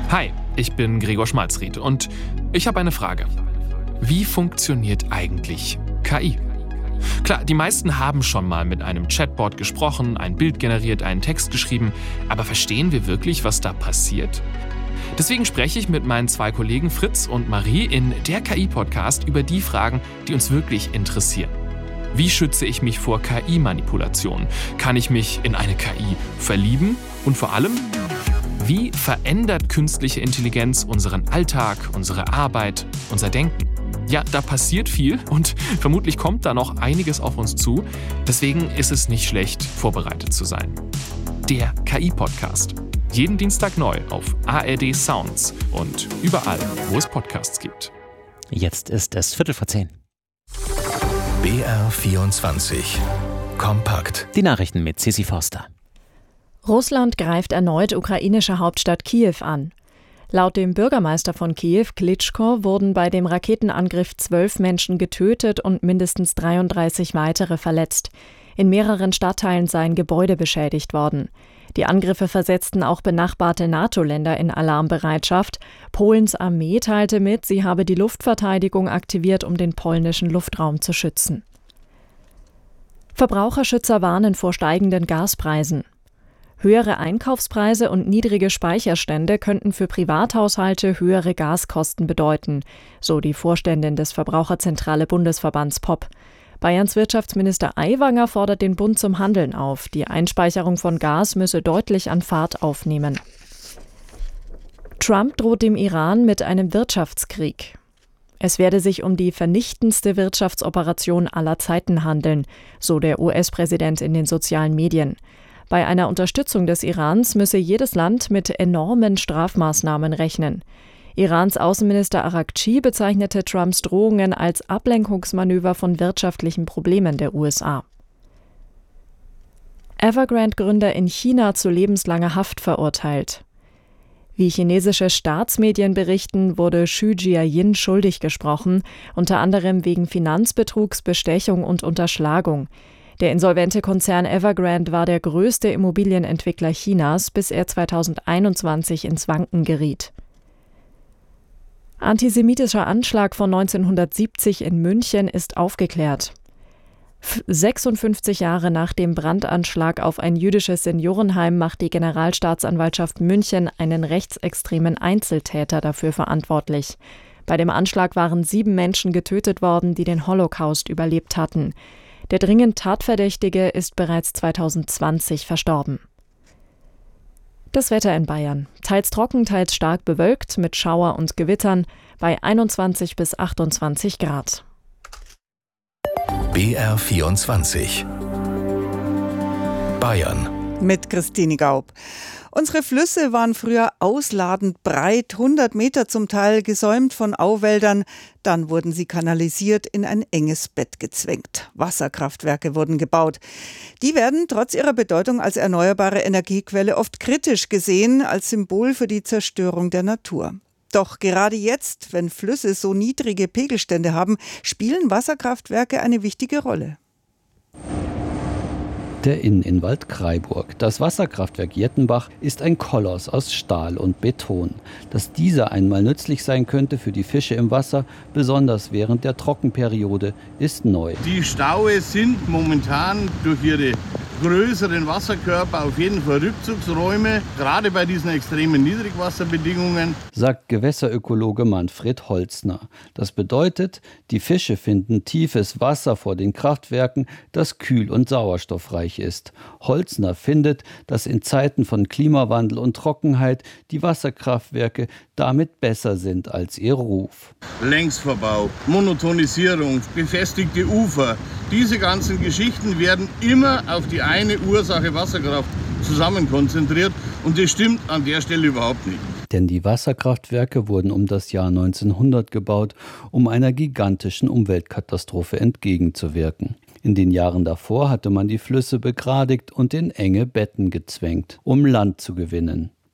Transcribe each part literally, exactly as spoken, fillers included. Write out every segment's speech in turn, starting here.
Hi, ich bin Gregor Schmalzried und ich habe eine Frage. Wie funktioniert eigentlich K I? Klar, die meisten haben schon mal mit einem Chatbot gesprochen, ein Bild generiert, einen Text geschrieben, aber verstehen wir wirklich, was da passiert? Deswegen spreche ich mit meinen zwei Kollegen Fritz und Marie in der K I-Podcast über die Fragen, die uns wirklich interessieren. Wie schütze ich mich vor K I-Manipulation? Kann ich mich in eine K I verlieben? Und vor allem, wie verändert künstliche Intelligenz unseren Alltag, unsere Arbeit, unser Denken? Ja, da passiert viel und vermutlich kommt da noch einiges auf uns zu. Deswegen ist es nicht schlecht, vorbereitet zu sein. Der K I-Podcast. Jeden Dienstag neu auf A R D Sounds und überall, wo es Podcasts gibt. Jetzt ist es Viertel vor zehn. B R vierundzwanzig. Kompakt. Die Nachrichten mit Sissi Forster. Russland greift erneut ukrainische Hauptstadt Kiew an. Laut dem Bürgermeister von Kiew, Klitschko, wurden bei dem Raketenangriff zwölf Menschen getötet und mindestens dreiunddreißig weitere verletzt. In mehreren Stadtteilen seien Gebäude beschädigt worden. Die Angriffe versetzten auch benachbarte NATO-Länder in Alarmbereitschaft. Polens Armee teilte mit, sie habe die Luftverteidigung aktiviert, um den polnischen Luftraum zu schützen. Verbraucherschützer warnen vor steigenden Gaspreisen. Höhere Einkaufspreise und niedrige Speicherstände könnten für Privathaushalte höhere Gaskosten bedeuten, so die Vorständin des Verbraucherzentrale Bundesverbands P O P. Bayerns Wirtschaftsminister Aiwanger fordert den Bund zum Handeln auf. Die Einspeicherung von Gas müsse deutlich an Fahrt aufnehmen. Trump droht dem Iran mit einem Wirtschaftskrieg. Es werde sich um die vernichtendste Wirtschaftsoperation aller Zeiten handeln, so der U S-Präsident in den sozialen Medien. Bei einer Unterstützung des Irans müsse jedes Land mit enormen Strafmaßnahmen rechnen. Irans Außenminister Araghchi bezeichnete Trumps Drohungen als Ablenkungsmanöver von wirtschaftlichen Problemen der U S A. Evergrande-Gründer in China zu lebenslanger Haft verurteilt. Wie chinesische Staatsmedien berichten, wurde Xu Jiayin schuldig gesprochen, unter anderem wegen Finanzbetrugs, Bestechung und Unterschlagung. Der insolvente Konzern Evergrande war der größte Immobilienentwickler Chinas, bis er zweitausendeinundzwanzig ins Wanken geriet. Antisemitischer Anschlag von neunzehnhundertsiebzig in München ist aufgeklärt. sechsundfünfzig Jahre nach dem Brandanschlag auf ein jüdisches Seniorenheim macht die Generalstaatsanwaltschaft München einen rechtsextremen Einzeltäter dafür verantwortlich. Bei dem Anschlag waren sieben Menschen getötet worden, die den Holocaust überlebt hatten. Der dringend Tatverdächtige ist bereits zweitausendzwanzig verstorben. Das Wetter in Bayern. Teils trocken, teils stark bewölkt mit Schauer und Gewittern bei einundzwanzig bis achtundzwanzig Grad. B R vierundzwanzig. Bayern. Mit Christine Gaub. Unsere Flüsse waren früher ausladend breit, hundert Meter zum Teil, gesäumt von Auwäldern. Dann wurden sie kanalisiert, in ein enges Bett gezwängt. Wasserkraftwerke wurden gebaut. Die werden trotz ihrer Bedeutung als erneuerbare Energiequelle oft kritisch gesehen, als Symbol für die Zerstörung der Natur. Doch gerade jetzt, wenn Flüsse so niedrige Pegelstände haben, spielen Wasserkraftwerke eine wichtige Rolle. Der Inn in Waldkraiburg. Das Wasserkraftwerk Jettenbach ist ein Koloss aus Stahl und Beton. Dass dieser einmal nützlich sein könnte für die Fische im Wasser, besonders während der Trockenperiode, ist neu. Die Staue sind momentan durch ihre größeren Wasserkörper auf jeden Fall Rückzugsräume, gerade bei diesen extremen Niedrigwasserbedingungen, sagt Gewässerökologe Manfred Holzner. Das bedeutet, die Fische finden tiefes Wasser vor den Kraftwerken, das kühl und sauerstoffreich ist. Holzner findet, dass in Zeiten von Klimawandel und Trockenheit die Wasserkraftwerke damit besser sind als ihr Ruf. Längsverbau, Monotonisierung, befestigte Ufer, diese ganzen Geschichten werden immer auf die eine Ursache Wasserkraft zusammen konzentriert und das stimmt an der Stelle überhaupt nicht. Denn die Wasserkraftwerke wurden um das Jahr neunzehnhundert gebaut, um einer gigantischen Umweltkatastrophe entgegenzuwirken. In den Jahren davor hatte man die Flüsse begradigt und in enge Betten gezwängt, um Land zu gewinnen.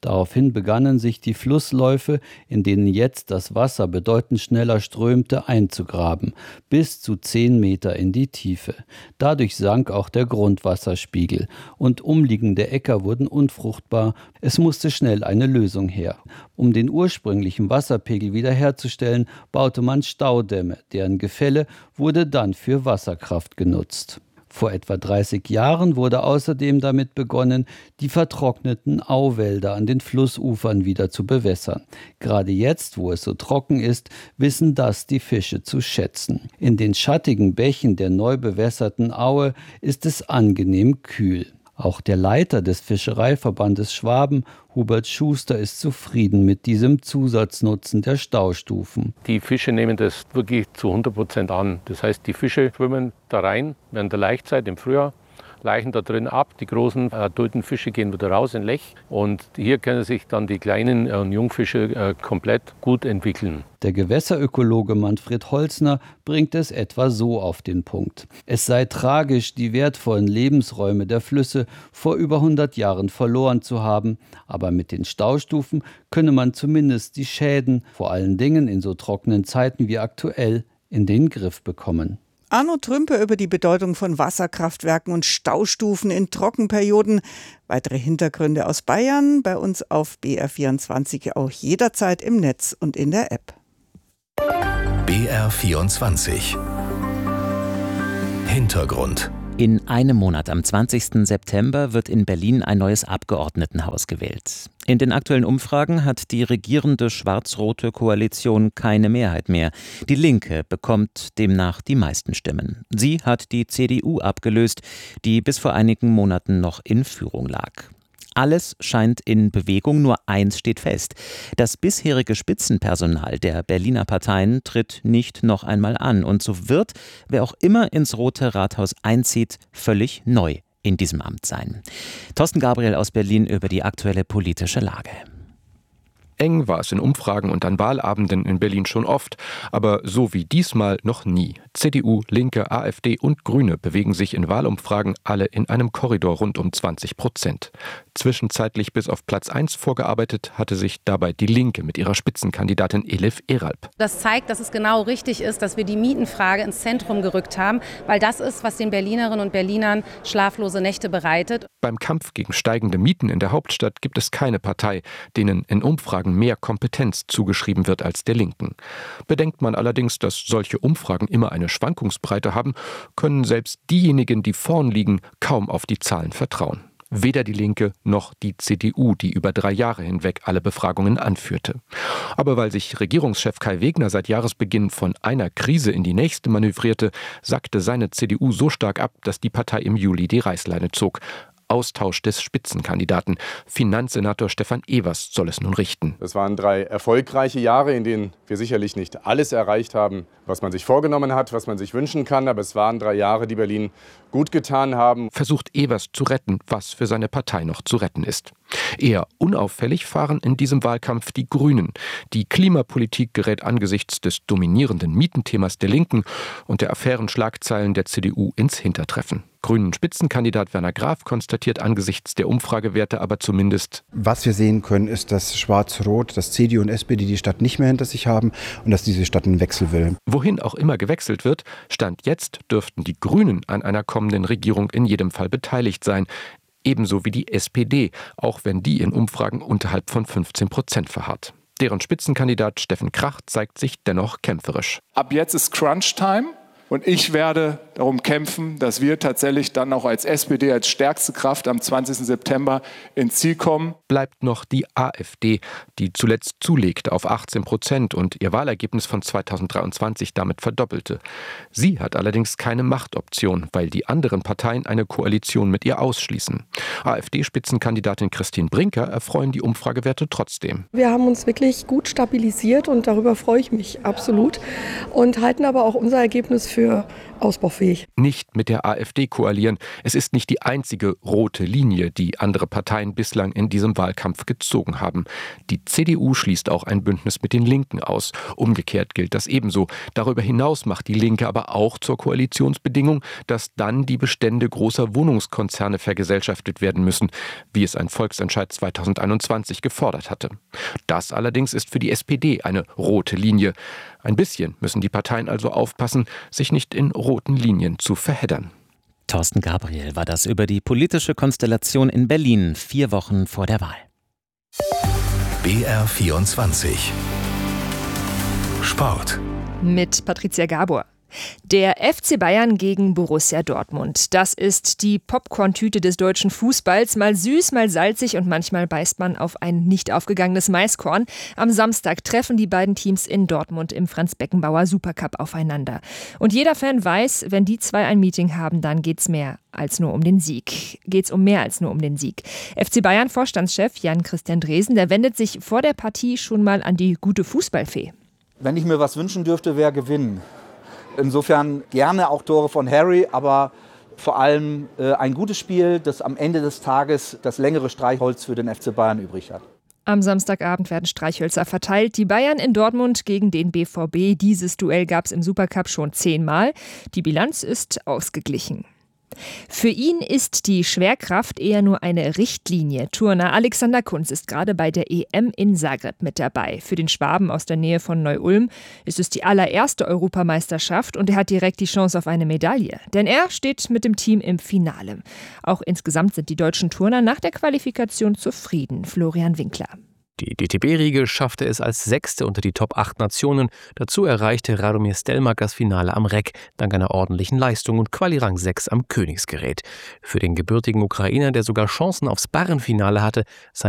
Daraufhin begannen sich die Flussläufe, in denen jetzt das Wasser bedeutend schneller strömte, einzugraben, bis zu zehn Meter in die Tiefe. Dadurch sank auch der Grundwasserspiegel und umliegende Äcker wurden unfruchtbar. Es musste schnell eine Lösung her. Um den ursprünglichen Wasserpegel wiederherzustellen, baute man Staudämme, deren Gefälle wurde dann für Wasserkraft genutzt. Vor etwa dreißig Jahren wurde außerdem damit begonnen, die vertrockneten Auwälder an den Flussufern wieder zu bewässern. Gerade jetzt, wo es so trocken ist, wissen das die Fische zu schätzen. In den schattigen Bächen der neu bewässerten Aue ist es angenehm kühl. Auch der Leiter des Fischereiverbandes Schwaben, Hubert Schuster, ist zufrieden mit diesem Zusatznutzen der Staustufen. Die Fische nehmen das wirklich zu hundert Prozent an. Das heißt, die Fische schwimmen da rein während der Laichzeit im Frühjahr, laichen da drin ab. Die großen adulten Fische gehen wieder raus in Lech. Und hier können sich dann die kleinen äh, Jungfische äh, komplett gut entwickeln. Der Gewässerökologe Manfred Holzner bringt es etwa so auf den Punkt. Es sei tragisch, die wertvollen Lebensräume der Flüsse vor über hundert Jahren verloren zu haben. Aber mit den Staustufen könne man zumindest die Schäden, vor allen Dingen in so trockenen Zeiten wie aktuell, in den Griff bekommen. Arno Trümpe über die Bedeutung von Wasserkraftwerken und Staustufen in Trockenperioden. Weitere Hintergründe aus Bayern bei uns auf B R vierundzwanzig auch jederzeit im Netz und in der App. B R vierundzwanzig Hintergrund. In einem Monat, am zwanzigsten September, wird in Berlin ein neues Abgeordnetenhaus gewählt. In den aktuellen Umfragen hat die regierende schwarz-rote Koalition keine Mehrheit mehr. Die Linke bekommt demnach die meisten Stimmen. Sie hat die C D U abgelöst, die bis vor einigen Monaten noch in Führung lag. Alles scheint in Bewegung, nur eins steht fest. Das bisherige Spitzenpersonal der Berliner Parteien tritt nicht noch einmal an. Und so wird, wer auch immer ins Rote Rathaus einzieht, völlig neu in diesem Amt sein. Thorsten Gabriel aus Berlin über die aktuelle politische Lage. Eng war es in Umfragen und an Wahlabenden in Berlin schon oft, aber so wie diesmal noch nie. C D U, Linke, AfD und Grüne bewegen sich in Wahlumfragen alle in einem Korridor rund um zwanzig Prozent. Zwischenzeitlich bis auf Platz eins vorgearbeitet hatte sich dabei die Linke mit ihrer Spitzenkandidatin Elif Eralp. Das zeigt, dass es genau richtig ist, dass wir die Mietenfrage ins Zentrum gerückt haben, weil das ist, was den Berlinerinnen und Berlinern schlaflose Nächte bereitet. Beim Kampf gegen steigende Mieten in der Hauptstadt gibt es keine Partei, denen in Umfragen mehr Kompetenz zugeschrieben wird als der Linken. Bedenkt man allerdings, dass solche Umfragen immer eine Schwankungsbreite haben, können selbst diejenigen, die vorn liegen, kaum auf die Zahlen vertrauen. Weder die Linke noch die C D U, die über drei Jahre hinweg alle Befragungen anführte. Aber weil sich Regierungschef Kai Wegner seit Jahresbeginn von einer Krise in die nächste manövrierte, sackte seine C D U so stark ab, dass die Partei im Juli die Reißleine zog. Austausch des Spitzenkandidaten. Finanzsenator Stefan Evers soll es nun richten. Es waren drei erfolgreiche Jahre, in denen wir sicherlich nicht alles erreicht haben, was man sich vorgenommen hat, was man sich wünschen kann. Aber es waren drei Jahre, die Berlin gut getan haben. Versucht Evers zu retten, was für seine Partei noch zu retten ist. Eher unauffällig fahren in diesem Wahlkampf die Grünen. Die Klimapolitik gerät angesichts des dominierenden Mietenthemas der Linken und der Affärenschlagzeilen der C D U ins Hintertreffen. Grünen Spitzenkandidat Werner Graf konstatiert angesichts der Umfragewerte aber zumindest: Was wir sehen können, ist, dass Schwarz-Rot, dass C D U und S P D die Stadt nicht mehr hinter sich haben und dass diese Stadt einen Wechsel will. Wohin auch immer gewechselt wird, Stand jetzt dürften die Grünen an einer kommenden Regierung in jedem Fall beteiligt sein. Ebenso wie die S P D, auch wenn die in Umfragen unterhalb von fünfzehn Prozent verharrt. Deren Spitzenkandidat Steffen Krach zeigt sich dennoch kämpferisch. Ab jetzt ist Crunch-Time. Und ich werde darum kämpfen, dass wir tatsächlich dann auch als S P D, als stärkste Kraft am zwanzigsten September ins Ziel kommen. Bleibt noch die AfD, die zuletzt zulegte auf achtzehn Prozent und ihr Wahlergebnis von zweitausenddreiundzwanzig damit verdoppelte. Sie hat allerdings keine Machtoption, weil die anderen Parteien eine Koalition mit ihr ausschließen. AfD-Spitzenkandidatin Christine Brinker erfreuen die Umfragewerte trotzdem. Wir haben uns wirklich gut stabilisiert und darüber freue ich mich absolut und halten aber auch unser Ergebnis für dafür ausbaufähig. Nicht mit der AfD koalieren. Es ist nicht die einzige rote Linie, die andere Parteien bislang in diesem Wahlkampf gezogen haben. Die C D U schließt auch ein Bündnis mit den Linken aus. Umgekehrt gilt das ebenso. Darüber hinaus macht die Linke aber auch zur Koalitionsbedingung, dass dann die Bestände großer Wohnungskonzerne vergesellschaftet werden müssen, wie es ein Volksentscheid zweitausendeinundzwanzig gefordert hatte. Das allerdings ist für die S P D eine rote Linie. Ein bisschen müssen die Parteien also aufpassen, sich nicht in roten Linien zu verheddern. Thorsten Gabriel war das über die politische Konstellation in Berlin, vier Wochen vor der Wahl. B R vierundzwanzig Sport mit Patricia Gabor. Der F C Bayern gegen Borussia Dortmund. Das ist die Popcorn-Tüte des deutschen Fußballs. Mal süß, mal salzig und manchmal beißt man auf ein nicht aufgegangenes Maiskorn. Am Samstag treffen die beiden Teams in Dortmund im Franz-Beckenbauer Supercup aufeinander. Und jeder Fan weiß, wenn die zwei ein Meeting haben, dann geht's mehr als nur um den Sieg. Geht's um mehr als nur um den Sieg. F C Bayern-Vorstandschef Jan-Christian Dresen, der wendet sich vor der Partie schon mal an die gute Fußballfee. Wenn ich mir was wünschen dürfte, wäre gewinnen. Insofern gerne auch Tore von Harry, aber vor allem äh, ein gutes Spiel, das am Ende des Tages das längere Streichholz für den F C Bayern übrig hat. Am Samstagabend werden Streichhölzer verteilt. Die Bayern in Dortmund gegen den B V B. Dieses Duell gab es im Supercup schon zehnmal. Die Bilanz ist ausgeglichen. Für ihn ist die Schwerkraft eher nur eine Richtlinie. Turner Alexander Kunz ist gerade bei der E M in Zagreb mit dabei. Für den Schwaben aus der Nähe von Neu-Ulm ist es die allererste Europameisterschaft und er hat direkt die Chance auf eine Medaille. Denn er steht mit dem Team im Finale. Auch insgesamt sind die deutschen Turner nach der Qualifikation zufrieden. Florian Winkler. Die D T B-Riege schaffte es als Sechste unter die Top acht Nationen. Dazu erreichte Radomir Stelmach das Finale am Reck, dank einer ordentlichen Leistung und Quali-Rang sechs am Königsgerät. Für den gebürtigen Ukrainer, der sogar Chancen aufs Barrenfinale hatte, sei